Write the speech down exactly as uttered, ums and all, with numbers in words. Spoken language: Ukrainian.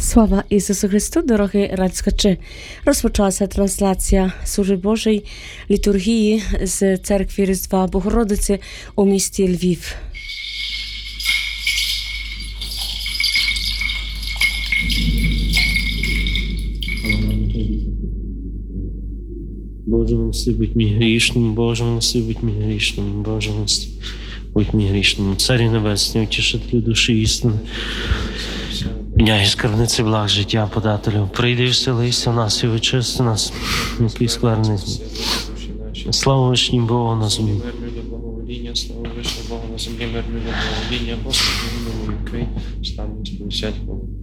Слава Ісусу Христу, дорогі радіослухачі! Розпочалася трансляція служби Божої літургії з церкви Різдва Богородиці у місті Львів. Боже, милостивий будь мій грішним, Боже, милостивий будь мій грішним, Боже, милостивий будь мій грішним. Царі Небесний, утішителю душі істини, дня і скарбниці благ життя подателю, прийди і вселися в нас і очисти нас, який скверний. Слава вишнім Богу на землі. Мир люди благовоління, слава вишнім Богу на землі, мир люди благовоління, Господи, милуй, крий, стань, сповісять,